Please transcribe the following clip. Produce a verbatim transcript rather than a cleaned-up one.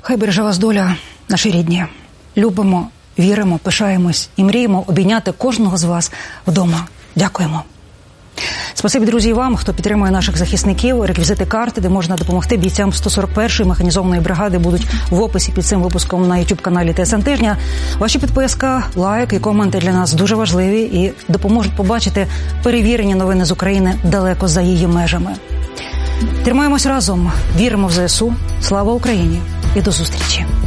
Хай береже вас доля, наші рідні. Любимо, віримо, пишаємось і мріємо обійняти кожного з вас вдома. Дякуємо. Спасибі, друзі, і вам, хто підтримує наших захисників. Реквізити карти, де можна допомогти бійцям сто сорок першої механізованої бригади, будуть в описі під цим випуском на ютуб-каналі ТСН Тижня. Ваші підписка, лайк і коменти для нас дуже важливі і допоможуть побачити перевірені новини з України далеко за її межами. Тримаємось разом, віримо в ЗСУ. Слава Україні і до зустрічі!